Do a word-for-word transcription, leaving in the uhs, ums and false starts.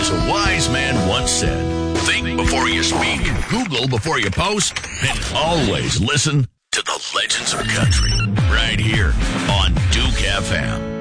As a wise man once said, think before you speak, Google before you post, and always listen to the Legends of Country right here on Duke F M.